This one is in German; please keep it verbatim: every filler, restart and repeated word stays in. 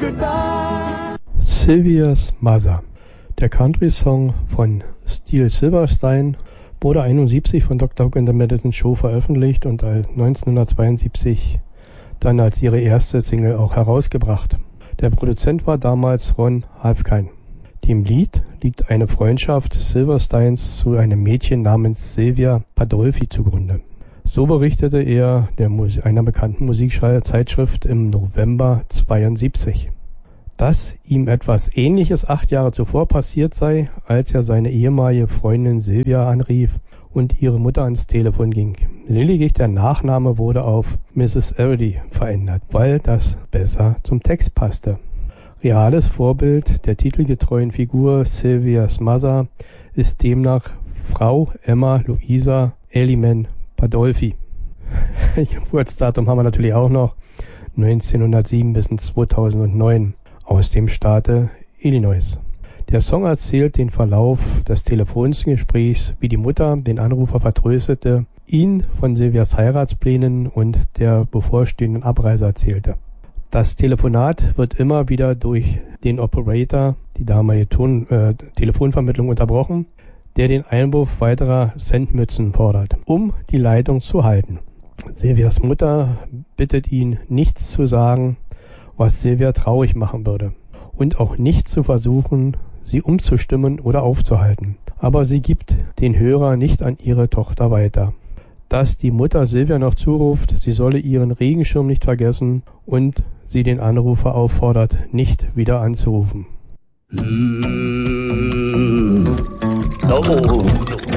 goodbye. Sylvia's Mother. Der Country-Song von Steel Silverstein wurde einundsiebzig von Doktor Hook in the Medicine Show veröffentlicht und neunzehnhundertzweiundsiebzig dann als ihre erste Single auch herausgebracht. Der Produzent war damals Ron Halfkind. Dem Lied liegt eine Freundschaft Silversteins zu einem Mädchen namens Sylvia Pandolfi zugrunde. So berichtete er der Mus- einer bekannten Musikzeitschrift im November zweiundsiebzig, dass ihm etwas Ähnliches acht Jahre zuvor passiert sei, als er seine ehemalige Freundin Sylvia anrief und ihre Mutter ans Telefon ging. Lediglich der Nachname wurde auf Misses Everdy verändert, weil das besser zum Text passte. Reales Vorbild der titelgetreuen Figur Sylvia's Mother ist demnach Frau Emma Louisa Elliman Pandolfi. Geburtsdatum haben wir natürlich auch noch, neunzehnhundertsieben bis zweitausendneun, aus dem Staate Illinois. Der Song erzählt den Verlauf des Telefongesprächs, wie die Mutter den Anrufer vertröstete, ihn von Sylvias Heiratsplänen und der bevorstehenden Abreise erzählte. Das Telefonat wird immer wieder durch den Operator, die damalige Ton, äh, Telefonvermittlung, unterbrochen, der den Einwurf weiterer Centmünzen fordert, um die Leitung zu halten. Sylvias Mutter bittet ihn, nichts zu sagen, was Sylvia traurig machen würde, und auch nicht zu versuchen, sie umzustimmen oder aufzuhalten. Aber sie gibt den Hörer nicht an ihre Tochter weiter. Dass die Mutter Sylvia noch zuruft, sie solle ihren Regenschirm nicht vergessen und sie den Anrufer auffordert, nicht wieder anzurufen. Mm. Oh.